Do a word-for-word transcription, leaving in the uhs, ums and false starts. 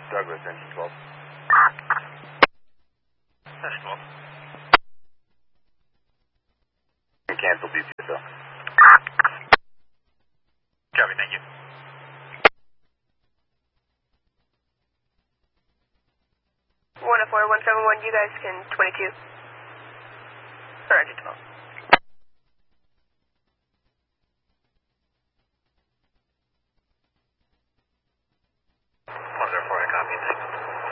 Douglas, engine twelve. Engine twelve. And cancel D P S L. Copy, thank you. one oh four, one seven one, you guys can twenty-two.